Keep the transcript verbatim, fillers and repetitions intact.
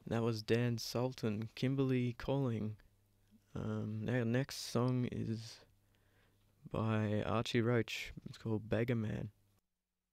That was Dan Sultan, Kimberly Calling. Um, our next song is by Archie Roach. It's called Beggar Man.